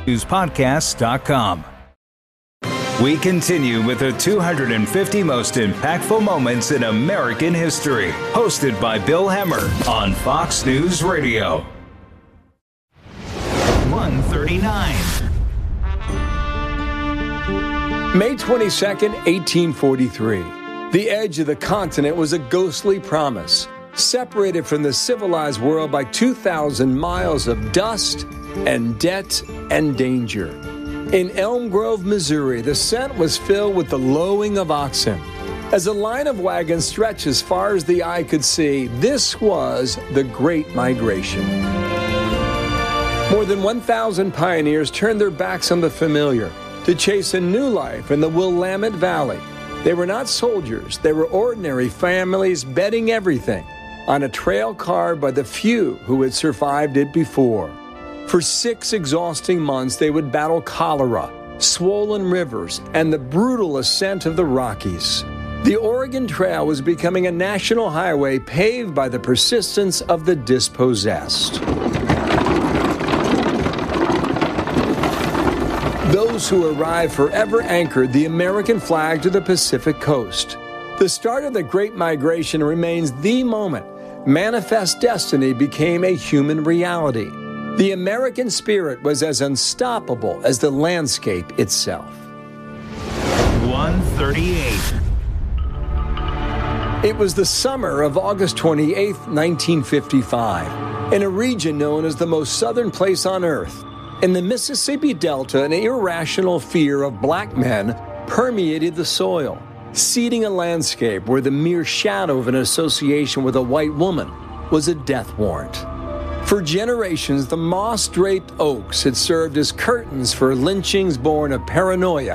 FoxNewsPodcasts.com. We continue with the 250 most impactful moments in American history, hosted by Bill Hemmer on Fox News Radio. 139. May 22nd, 1843. The edge of the continent was a ghostly promise, separated from the civilized world by 2,000 miles of dust and debt and danger. In Elm Grove, Missouri, the scent was filled with the lowing of oxen. As a line of wagons stretched as far as the eye could see, this was the Great Migration. More than 1,000 pioneers turned their backs on the familiar to chase a new life in the Willamette Valley. They were not soldiers. They were ordinary families betting everything on a trail carved by the few who had survived it before. For 6 exhausting months, they would battle cholera, swollen rivers, and the brutal ascent of the Rockies. The Oregon Trail was becoming a national highway paved by the persistence of the dispossessed. Those who arrived forever anchored the American flag to the Pacific coast. The start of the Great Migration remains the moment manifest destiny became a human reality. The American spirit was as unstoppable as the landscape itself. 138. It was the summer of August 28, 1955, in a region known as the most southern place on earth. In the Mississippi Delta, an irrational fear of black men permeated the soil, seeding a landscape where the mere shadow of an association with a white woman was a death warrant. For generations, the moss-draped oaks had served as curtains for lynchings born of paranoia